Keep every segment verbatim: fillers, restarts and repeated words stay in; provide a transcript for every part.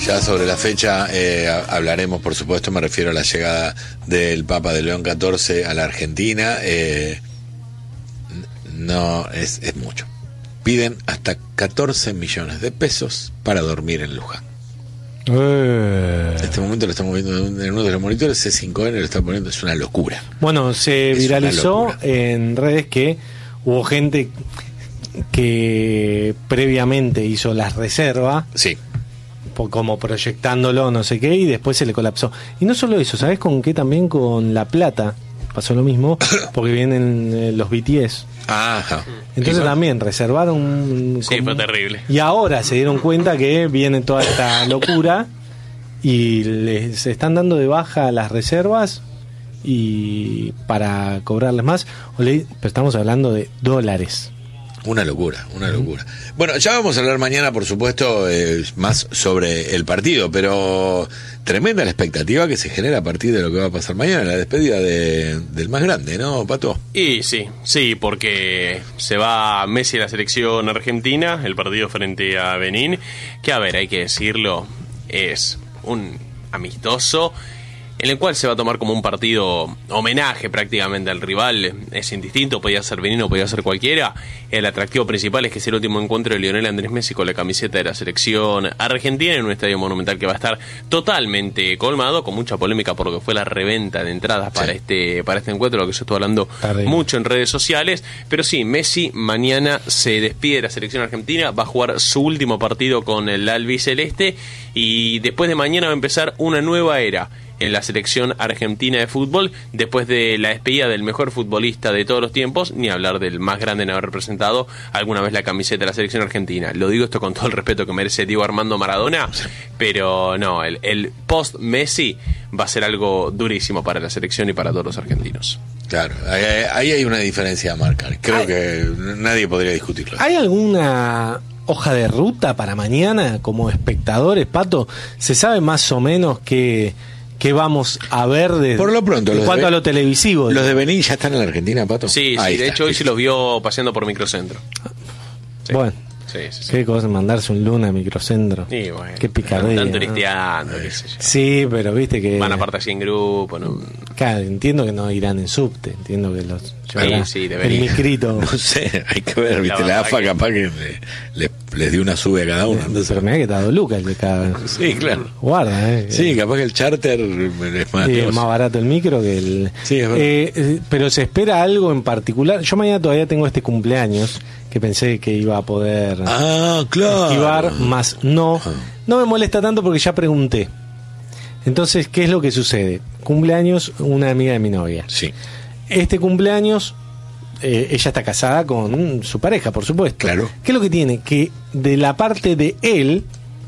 Ya sobre la fecha eh, hablaremos, por supuesto, me refiero a la llegada del Papa de León catorce a la Argentina. Eh, no, es, es mucho. Piden hasta catorce millones de pesos para dormir en Luján. Eh. En este momento lo estamos viendo en uno de los monitores, C cinco N lo está poniendo, es una locura. Bueno, se Es viralizó en redes que hubo gente que previamente hizo las reservas, sí, como proyectándolo, no sé qué, y después se le colapsó. Y no solo eso, ¿sabes con qué? También con La Plata pasó lo mismo, porque vienen eh, los B T S. Ajá. Entonces también reservaron. Sí, como, fue terrible. Y ahora se dieron cuenta que viene toda esta locura y les están dando de baja las reservas y para cobrarles más. Pero estamos hablando de dólares. Una locura, una locura. Bueno, ya vamos a hablar mañana, por supuesto, eh, más sobre el partido, pero tremenda la expectativa que se genera a partir de lo que va a pasar mañana, la despedida de, del más grande, ¿no, Pato? Y sí, sí, porque se va Messi a la selección argentina, el partido frente a Benín, que a ver, hay que decirlo, es un amistoso en el cual se va a tomar como un partido homenaje prácticamente al rival. Es indistinto, podía ser Benín o podía ser cualquiera. El atractivo principal es que es el último encuentro de Lionel Andrés Messi con la camiseta de la selección argentina en un estadio monumental que va a estar totalmente colmado, con mucha polémica por lo que fue la reventa de entradas para sí. este para este encuentro, lo que se estuvo hablando Arriba. mucho en redes sociales. Pero sí, Messi mañana se despide de la selección argentina, va a jugar su último partido con el albiceleste y después de mañana va a empezar una nueva era en la selección argentina de fútbol, después de la despedida del mejor futbolista de todos los tiempos, ni hablar del más grande en haber representado alguna vez la camiseta de la selección argentina. Lo digo esto con todo el respeto que merece Diego Armando Maradona, pero no, el, el post-Messi va a ser algo durísimo para la selección y para todos los argentinos. Claro, ahí, ahí hay una diferencia a marcar. Creo hay, que nadie podría discutirlo. ¿Hay alguna hoja de ruta para mañana como espectadores, Pato? ¿Se sabe más o menos que ¿qué vamos a ver de, por lo pronto, en cuanto de, a lo televisivo? ¿Los de Benín ya están en la Argentina, Pato? Sí, sí, de hecho hoy se los vio paseando por Microcentro. Sí. Bueno, sí, sí, sí. Qué cosa mandarse un Luna a Microcentro. Sí, bueno, qué picardía. Están turisteando, ¿no? qué sé yo. Sí, pero viste que van aparte así en grupo, ¿no? Claro, entiendo que no irán en subte, entiendo que los sí, sí, el micrito. No sé, hay que ver, viste, la, la A F A que... capaz que le, le, les dio una sube a cada uno. Pero, pero mirá que está dos lucas el de cada. Sí, claro. Guarda, eh. Sí, capaz que el charter es más, sí, es más barato el micro que el. Sí, es verdad. Eh, pero se espera algo en particular. Yo mañana todavía tengo este cumpleaños que pensé que iba a poder ah, claro. esquivar, más no. No me molesta tanto porque ya pregunté. Entonces, ¿qué es lo que sucede? Cumpleaños una amiga de mi novia. Sí. Este cumpleaños, eh, ella está casada con su pareja, por supuesto. Claro. ¿Qué es lo que tiene? Que de la parte de él,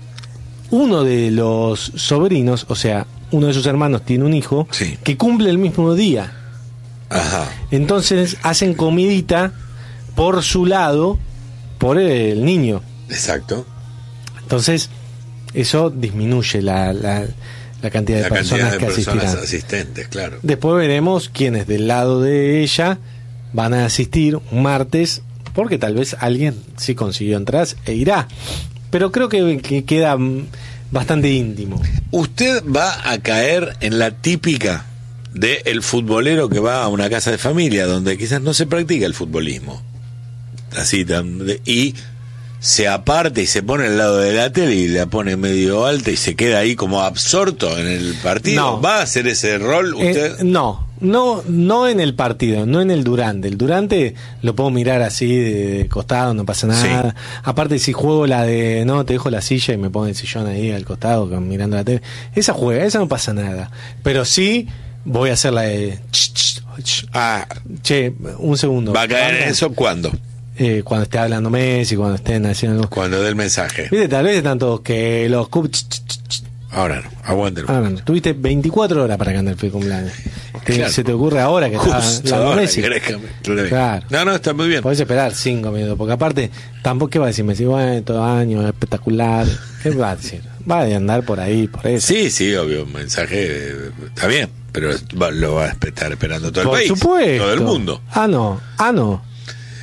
uno de los sobrinos, o sea, uno de sus hermanos tiene un hijo sí. que cumple el mismo día. Ajá. Entonces hacen comidita por su lado, por el niño. Exacto. Entonces, eso disminuye la... la la cantidad de la personas cantidad de que personas asistirán. asistentes, claro. Después veremos quiénes del lado de ella van a asistir un martes, porque tal vez alguien sí consiguió entradas e irá. Pero creo que, que queda bastante íntimo. ¿Usted va a caer en la típica de el futbolero que va a una casa de familia donde quizás no se practica el futbolismo? Así, y se aparta y se pone al lado de la tele y la pone medio alta y se queda ahí como absorto en el partido. No. ¿Va a hacer ese rol usted? Eh, no, no, no en el partido, no en el durante. El durante lo puedo mirar así de costado, no pasa nada. Sí. Aparte, si juego la de, no, te dejo la silla y me pongo el sillón ahí al costado mirando la tele, esa juega, esa no pasa nada. Pero sí voy a hacer la de... Ah, che, un segundo. ¿Va a caer en eso cuándo? Eh, cuando esté hablando Messi, cuando estén haciendo algo. Cuando dé el mensaje. Viste, tal vez están todos que los cup... Ahora no, aguántelo. Ahora no. Tuviste veinticuatro horas para cantar el feliz cumpleaños. Claro. Se te ocurre ahora que está hablando Messi. Claro. No, no, está muy bien. Podés esperar cinco minutos, porque aparte, tampoco, ¿qué va a decir Messi? Bueno, todo año, espectacular. ¿Qué va a decir? Va a andar por ahí, por eso. Sí, sí, obvio, un mensaje está bien, pero lo va a estar esperando todo el por país. Por supuesto. Todo el mundo. Ah, no, ah, no.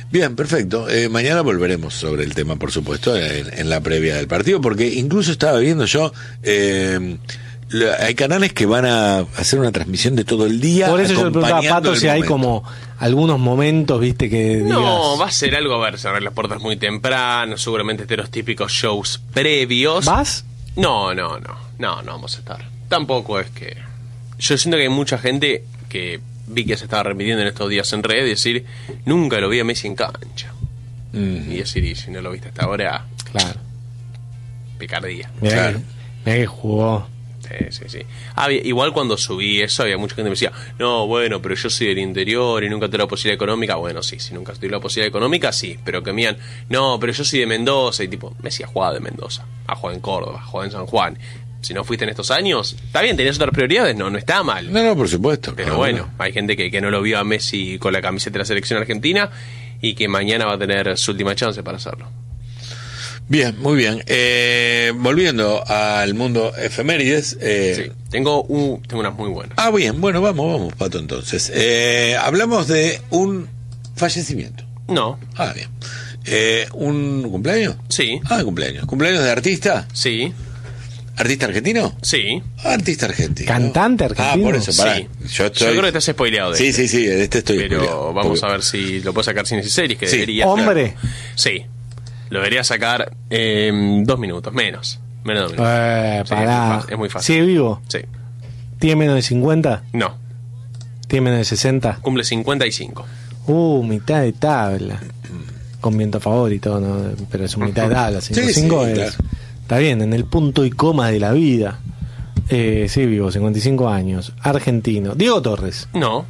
Bien, perfecto. Eh, mañana volveremos sobre el tema, por supuesto, en, en la previa del partido, porque incluso estaba viendo yo, eh, lo- hay canales que van a hacer una transmisión de todo el día. Por eso yo le preguntaba a acompañando Pato el si hay momento. como algunos momentos, viste, que digas... No, va a ser algo, a ver, cerrar las puertas muy temprano, seguramente de los típicos shows previos. ¿Vas? No, no, no, no, no vamos a estar. Tampoco es que... Yo siento que hay mucha gente que vi que se estaba repitiendo en estos días en red y decir, nunca lo vi a Messi en cancha. Mm. Y decir, y si no lo viste hasta ahora, Claro. picardía. Mirá, Claro. que, mirá que jugó. Sí, sí, sí. Había- igual cuando subí eso, había mucha gente que me decía, no, bueno, pero yo soy del interior y nunca tuve la posibilidad económica. Bueno, sí, si nunca tuve la posibilidad económica, sí. Pero que me digan, no, pero yo soy de Mendoza. Y tipo, Messi ha jugado de Mendoza, ha jugado en Córdoba, ha jugado en San Juan. Si no fuiste en estos años, está bien, tenías otras prioridades, no, no está mal. No, no, por supuesto. Pero cada bueno, uno. hay gente que, que no lo vio a Messi con la camiseta de la selección argentina y que mañana va a tener su última chance para hacerlo. Bien, muy bien. Eh, volviendo al mundo efemérides. Eh, Sí, tengo, un, tengo unas muy buenas. Ah, bien, bueno, vamos, vamos, Pato, entonces. Eh, hablamos de un fallecimiento. No, Ah, bien. Eh, ¿Un cumpleaños? sí, Ah, cumpleaños. ¿Cumpleaños de artista? sí, ¿Artista argentino? sí. Artista argentino. ¿Cantante argentino? Ah, por eso, pará. Sí. Yo, estoy... Yo creo que estás spoileado de Sí, este. sí, sí, de este estoy Pero spoileado, vamos porque- a ver si lo puedo sacar cines y series, que Sí. debería. ¿Hombre? Sí, lo debería sacar en dos minutos, menos. Menos de dos minutos. Eh, Sí, pará. es muy fácil, es muy fácil. ¿Sigue vivo? Sí. ¿Tiene menos de cincuenta? No, ¿Tiene menos de sesenta? cumple cincuenta y cinco. Uh, mitad de tabla. Con viento a favor y todo, ¿no? Pero es un mitad de tabla. Sí, cincuenta y cinco sí, es. claro. Está bien, en el punto y coma de la vida. Eh, sí, vivo, cincuenta y cinco años. Argentino. Diego Torres. No,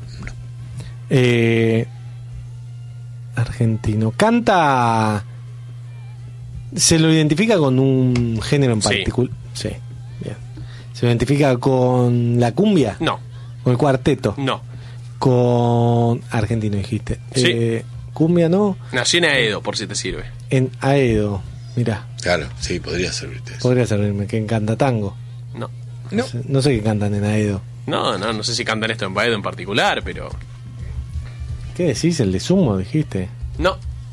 Eh, argentino. Canta. ¿Se lo identifica con un género en Sí. particular? Sí. Bien. ¿Se lo identifica con la cumbia? no, ¿Con el cuarteto? no. Con. Argentino dijiste. Sí. Eh, cumbia no. Nació en Aedo, por si te sirve. En Aedo. Mirá, Claro, sí, podría servirte eso. podría servirme que canta tango. No. No. No sé, no sé qué cantan en Aedo. No, no, no sé si cantan esto en Aedo en particular, pero. ¿Qué decís? El de Sumo, dijiste. No.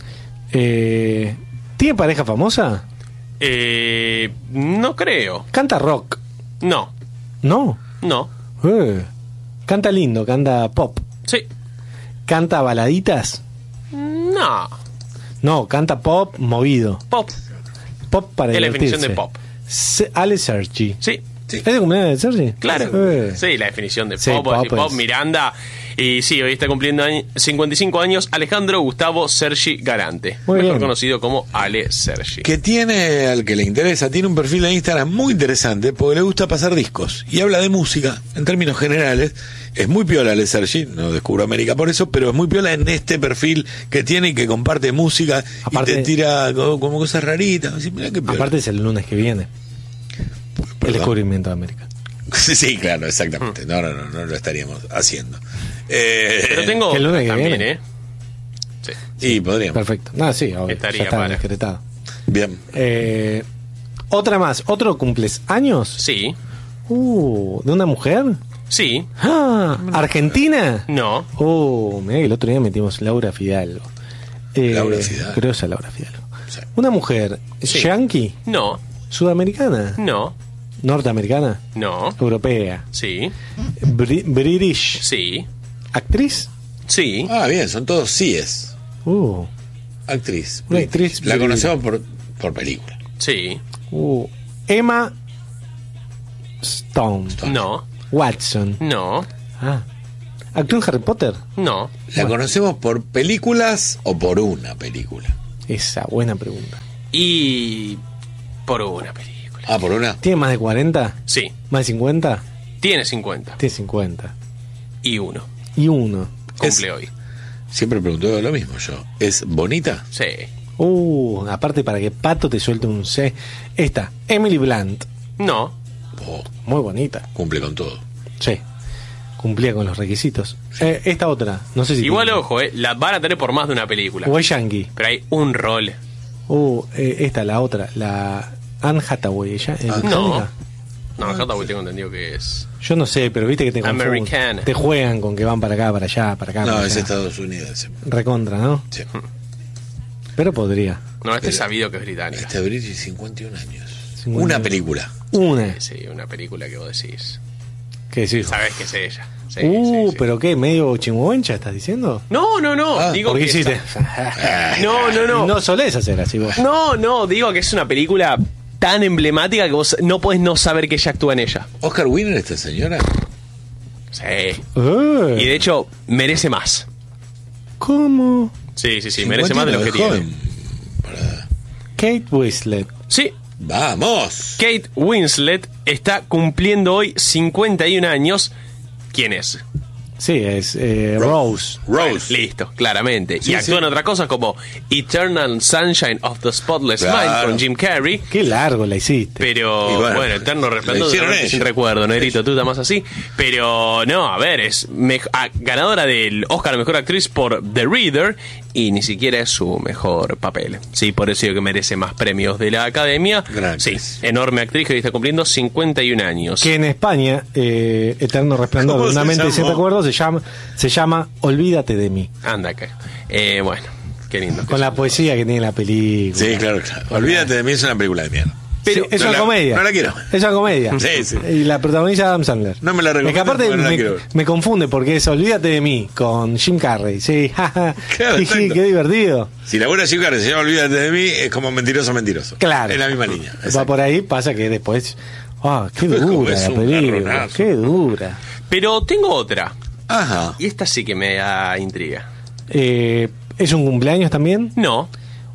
Eh, ¿Tiene pareja famosa? Eh, no creo. Canta rock. No, No. no. Eh, Canta lindo, canta pop. Sí. Canta baladitas. No. No, canta pop movido. Pop. Pop para Es la divertirse. definición de pop. Se- Ale Sergi. Sí. Sí. ¿Es de cumpleaños de Sergi? Claro. Eh. Sí, la definición de Sí, pop, pop así, pop, es- Miranda. Y sí, hoy está cumpliendo año- cincuenta y cinco años Alejandro Gustavo Sergi Galante, Muy mejor bien. conocido como Ale Sergi. Que tiene, al que le interesa, tiene un perfil de Instagram muy interesante porque le gusta pasar discos y habla de música en términos generales. Es muy piola Ale Sergi, no descubro América por eso, pero es muy piola en este perfil que tiene y que comparte música Aparte- y te tira como, como cosas raritas. Así, mirá qué piola. Aparte es el lunes que viene. El Perdón. descubrimiento de América. Sí, sí, claro, exactamente. No, no, no, no lo estaríamos haciendo. Eh, Pero tengo que el lunes que también, viene. ¿eh? Sí. Y podríamos. Perfecto. No, sí, obvio, Estaría ya está para. decretado. Bien. Eh, otra más. ¿Otro cumples años? Sí. Uh, ¿de una mujer? Sí. Ah, ¿Argentina? No. Oh, mirá que el otro día metimos Laura Fidalgo. Eh, Laura Fidalgo. Grosa Laura Fidalgo. Sí. Una mujer Sí. yankee, No. sudamericana, No. norteamericana, No. europea, Sí. Bri- British, Sí. actriz. Sí. Ah, bien, son todos síes. Uh, Actriz. Una British. actriz La british. conocemos por, por película. Sí. uh. Emma Stone, No. Watson. No. Ah, actuó en Harry Potter. No. ¿La conocemos por películas o por una película? Esa buena pregunta. Y por una película. Ah, por una. ¿Tiene más de cuarenta? Sí. ¿Más de cincuenta? Tiene cincuenta. Tiene cincuenta. Y uno. Y uno. Cumple Es- hoy. Siempre pregunto lo mismo yo. ¿Es bonita? Sí. Uh, aparte para que Pato te suelte un C. Esta, Emily Blunt. No. Oh, Muy bonita. cumple con todo. Sí. Cumplía con los requisitos. Eh, esta otra, no sé si. Igual, tiene- ojo, eh, la van a tener por más de una película. O es yankee. Pero hay un rol. Uh, eh, esta, la otra, la Anne Hathaway. Ella, ¿es Ah, no. británica? No, Hathaway tengo entendido que es. Yo no sé, pero viste que te confunden. Americana. Te juegan con que van para acá, para allá, para acá. No, para es allá. estadounidense. Recontra, ¿no? Sí. pero podría. No, este Pero- es sabido que es británica. Este British, cincuenta y un años. cincuenta y un. Una película. Una. Sí, una película que vos decís. ¿Qué decís? Sabés que es ella. Sí, uh, sí, sí. pero qué, medio chimuencha estás diciendo. No, no, no. Ah, digo ¿Por qué que hiciste? está- No, no, no. No solés hacer así vos. No, no, digo que es una película tan emblemática que vos no podés no saber que ella actúa en ella. Oscar Winner, esta señora. Sí. Eh, Y de hecho, merece más. ¿Cómo? Sí, sí, sí, merece más de lo que cincuenta y tiene. nueve joven. Kate Winslet. Sí, Vamos. Kate Winslet está cumpliendo hoy cincuenta y un años. ¿Quién es? Sí, es eh, Rose. Rose. Bueno, listo, claramente. Sí, y actúa sí. en otras cosas como Eternal Sunshine of the Spotless Claro. Mind con Jim Carrey. Qué largo la hiciste. Pero Y bueno, bueno, Eterno lo Resplandor hicieron realmente sin ellos. recuerdo, Negrito, tú estás más así. Pero no, a ver, es mej- ah, ganadora del Oscar a Mejor Actriz por The Reader y ni siquiera es su mejor papel. Sí, por eso digo que merece más premios de la Academia. Gran Sí, actriz. enorme actriz que hoy está cumpliendo cincuenta y un años. Que en España, eh, Eterno Resplandor ¿Cómo de una se mente sin llamó? recuerdo se llama, se llama Olvídate de mí. Anda acá. Eh, bueno, qué lindo. Con la poesía que tiene la película. Sí, claro, claro. Olvídate de mí, es una película de mierda. Pero Pero es no una la- comedia. no la quiero. Es una comedia. Sí, sí. Y la protagoniza Adam Sandler. No me la Es que recomiendas aparte porque no la me, quiero ver. me confunde porque es Olvídate de mí con Jim Carrey. Sí, jaja. Claro, Jiji, exacto. qué divertido. Si la buena chica se llama Olvídate de mí, es como mentiroso, mentiroso. Claro. Es la misma línea. Va exacto. por ahí, pasa que después. Ah, qué Después dura comes la un película. garronazo. Qué dura. Pero tengo otra. Ajá. Y esta sí que me da intriga. Eh, ¿Es un cumpleaños también? No.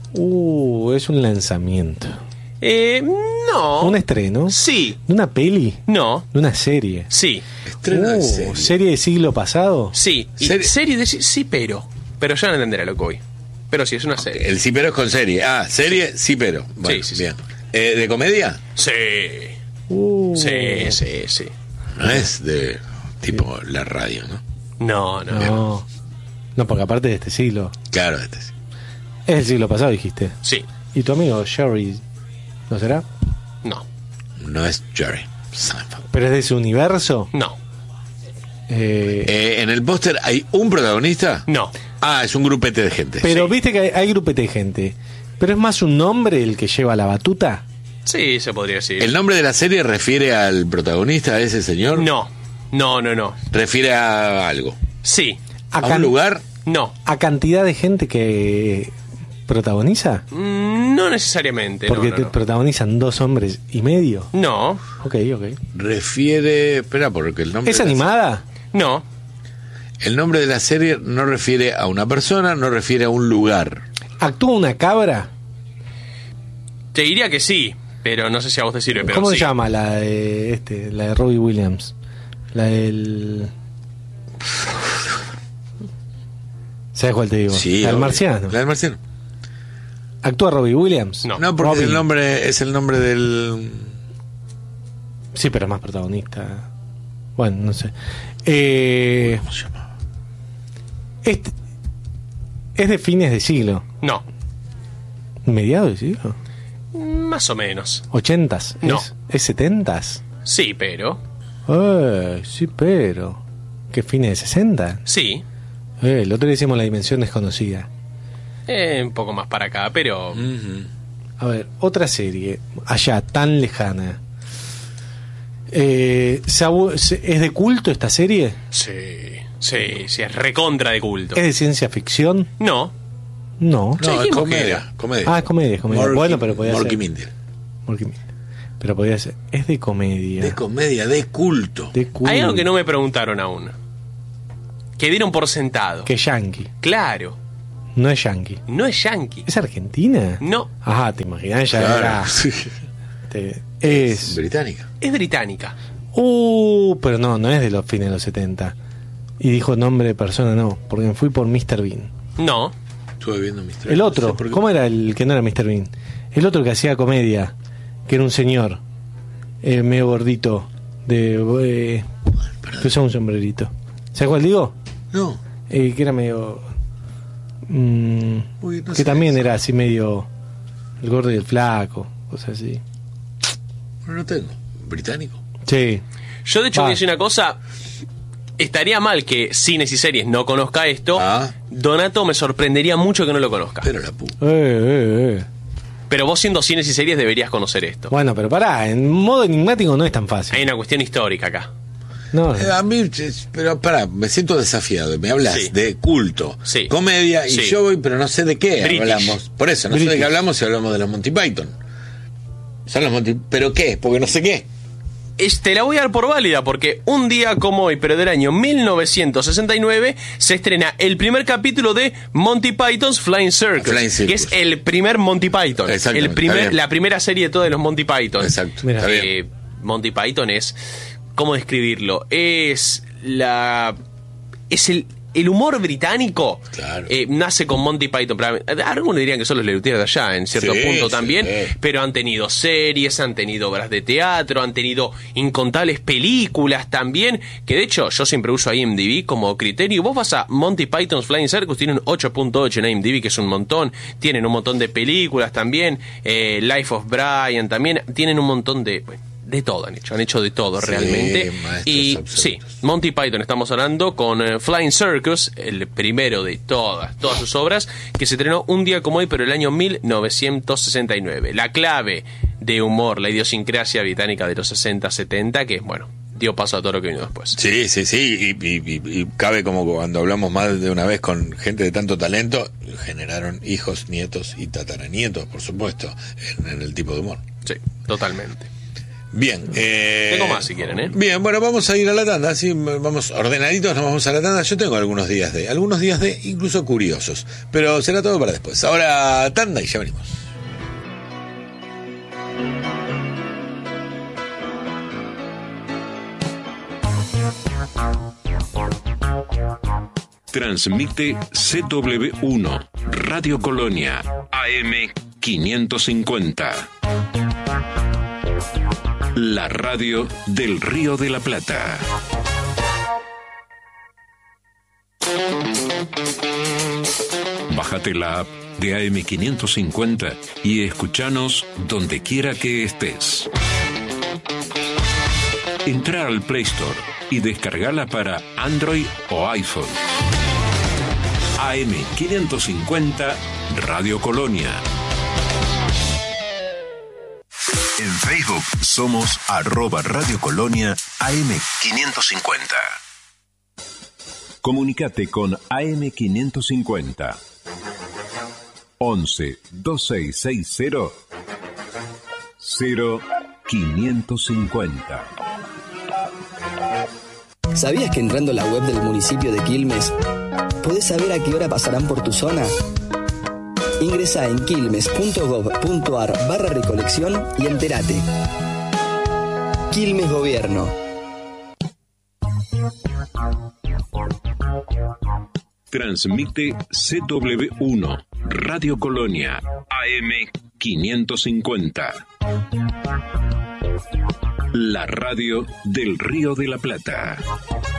Uh, es un lanzamiento. Eh, no. Un estreno. Sí. ¿De una peli? No. ¿De una serie? Sí. Estreno de Uh, serie. ¿Serie de siglo pasado? Sí. Y Serie- serie de sí, sí, pero. Pero ya no entenderá lo que voy. Pero sí, es una serie. El sí pero es con serie. Ah, serie, sí pero. Bueno, Sí, sí, sí. bien. Eh, ¿De comedia? Sí. Uh, Sí, sí, sí. No es de tipo la radio, ¿no? No, no. No. No, porque aparte de este siglo. Claro, este sí. Es el siglo pasado, dijiste. Sí. ¿Y tu amigo Jerry no será? No. No es Jerry Seinfeld. ¿Pero es de ese universo? No. Eh, Eh, en el póster hay un protagonista. No. Ah, es un grupete de gente. pero Sí. viste que hay, hay grupete de gente. ¿Pero es más un hombre el que lleva la batuta? Sí, se podría decir. ¿El nombre de la serie refiere al protagonista, a ese señor? No. No, no, no. ¿Refiere a algo? Sí. ¿A, can- un lugar? No. ¿A cantidad de gente que protagoniza? Mm, No necesariamente. Porque no, no, te no. protagonizan dos hombres y medio. No. Ok, ok. Refiere... Espera, porque el nombre... ¿Es de la- animada? No. El nombre de la serie no refiere a una persona, no refiere a un lugar. ¿Actúa una cabra? Te diría que sí, pero no sé si a vos te sirve. Pero ¿Cómo sí. se llama la de este, la de Robbie Williams? La del... ¿Sabes cuál te digo? Sí, la del obvio. marciano. La del marciano. ¿Actúa Robbie Williams? No. No, porque Robbie. el nombre es el nombre del... Sí, pero es más protagonista. Bueno, no sé. Eh, ¿Cómo se llama? este- es de fines de siglo. No. ¿Mediados de siglo? Más o menos. ¿Ochentas? No. ¿Es, ¿Es setentas? Sí, pero. Eh, sí, pero... ¿Qué fines de sesenta? Sí. Eh, el otro día hicimos la dimensión desconocida. Eh, un poco más para acá, pero. Ujú. A ver, otra serie, allá, tan lejana. Eh, ¿se abu- se- ¿Es de culto esta serie? Sí. Sí, sí, es recontra de culto. ¿Es de ciencia ficción? No. No. Ya No, es dijimos que comedia. era. comedia. Ah, es comedia, es comedia. Morky- Bueno, pero podía Morky ser. Mindy. Morky Mindy. Pero podía ser. Es de comedia. De comedia, de culto. de culto. Hay algo que no me preguntaron aún. Que dieron por sentado. Que yankee. Claro. No es yankee. No es yankee. ¿Es argentina? No. Ajá, te imaginas, ya Claro. era. te- es. Británica. Es británica. Uh, pero no, no es de los fines de los setenta. Y dijo nombre de persona, no, porque me fui por mister Bean. No. Estuve viendo mister El No otro, sé por qué. ¿cómo era el que no era mister Bean? El otro que hacía comedia, que era un señor, eh, medio gordito, de eh, que usaba un sombrerito. ¿Sabes cuál digo? No. Eh, que era medio... mm, Uy, no que sé también eso. era así medio... El gordo y el flaco, cosas así. No, no tengo. Británico. Sí. Yo, de hecho, Va. voy a decir una cosa. estaría mal que Cines y Series no conozca esto. Ah. Donato, me sorprendería mucho que no lo conozca. Pero la puta. Eh, eh, eh. Pero vos siendo Cines y Series deberías conocer esto. Bueno, pero pará, en modo enigmático no es tan fácil. Hay una cuestión histórica acá. No, Eh, a mí, pero pará, me siento desafiado. Me hablas Sí. de culto, Sí. comedia, y Sí. yo voy, pero no sé de qué British. hablamos. Por eso, no sé de British. qué hablamos si hablamos de los Monty Python. Son los Monty... ¿Pero qué? Porque no sé qué. Es- Te la voy a dar por válida porque un día como hoy, pero del año mil novecientos sesenta y nueve, se estrena el primer capítulo de Monty Python's Flying Circus, Flying Circus. que es el primer Monty Python, Exactamente, el primer, está bien. la primera serie de todos los Monty Python. Exacto. Mira. Está bien. Eh, Monty Python es, ¿cómo describirlo? Es la, es el el humor británico. Claro. eh, nace con Monty Python. Algunos dirían que son los Lelutiers de allá, en cierto Sí, punto sí. también, pero han tenido series, han tenido obras de teatro, han tenido incontables películas también, que de hecho yo siempre uso I M D B como criterio. Vos vas a Monty Python's Flying Circus, tienen ocho punto ocho en I M D B, que es un montón, tienen un montón de películas también, eh, Life of Brian también, tienen un montón de... Bueno, de todo han hecho, han hecho de todo Sí, realmente. maestros Y absolutos. sí, Monty Python estamos hablando con eh, Flying Circus, el primero de todas, todas sus obras, que se estrenó un día como hoy, pero el año mil novecientos sesenta y nueve. La clave de humor, la idiosincrasia británica de los sesenta, setenta, que bueno, dio paso a todo lo que vino después. Sí, sí, sí, y, y- y- y cabe como cuando hablamos más de una vez con gente de tanto talento, generaron hijos, nietos y tataranietos, por supuesto, en, en el tipo de humor. Sí, totalmente. Bien. Eh, Tengo más si quieren, ¿eh? Bien, bueno, vamos a ir a la tanda, sí, vamos ordenaditos, nos vamos a la tanda. Yo tengo algunos días de, algunos días de incluso curiosos, pero será todo para después. Ahora tanda y ya venimos. Transmite C W uno, Radio Colonia, A M quinientos cincuenta. La radio del Río de la Plata. Bájate la app de A M quinientos cincuenta y escúchanos donde quiera que estés. Entra al Play Store y descargala para Android o iPhone. A M quinientos cincuenta Radio Colonia. En Facebook somos arroba Radio Colonia A M quinientos cincuenta. Comunicate con A M quinientos cincuenta. once veintiséis sesenta cero quinientos cincuenta. ¿Sabías que entrando a la web del municipio de Quilmes podés saber a qué hora pasarán por tu zona? Ingresa en quilmes.gov.ar barra recolección y entérate. Quilmes Gobierno. Transmite C W uno, Radio Colonia, A M quinientos cincuenta. La radio del Río de la Plata.